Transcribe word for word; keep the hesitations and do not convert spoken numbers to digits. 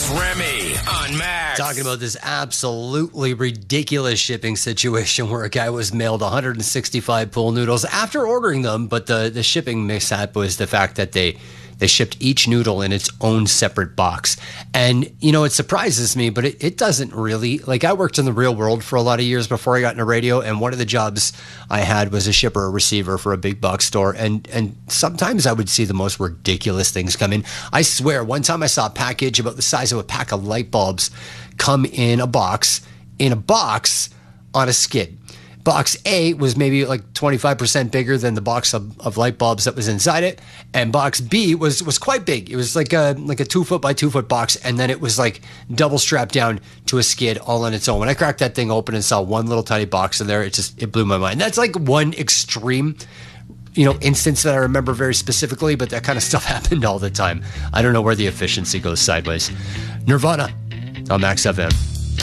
Remy on Max. Talking about this absolutely ridiculous shipping situation where a guy was mailed one hundred sixty-five pool noodles after ordering them, but the, the shipping mishap was the fact that they They shipped each noodle in its own separate box. And, you know, it surprises me, but it, it doesn't really. Like, I worked in the real world for a lot of years before I got into radio, and one of the jobs I had was a shipper or receiver for a big box store. And, and sometimes I would see the most ridiculous things come in. I swear, one time I saw a package about the size of a pack of light bulbs come in a box, in a box on a skid. Box A was maybe like twenty-five percent bigger than the box of, of light bulbs that was inside it. And box B was was quite big. It was like a like a two foot by two foot box. And then it was like double strapped down to a skid all on its own. When I cracked that thing open and saw one little tiny box in there, it just, it blew my mind. That's like one extreme, you know, instance that I remember very specifically, but that kind of stuff happened all the time. I don't know where the efficiency goes sideways. Nirvana on Max F M.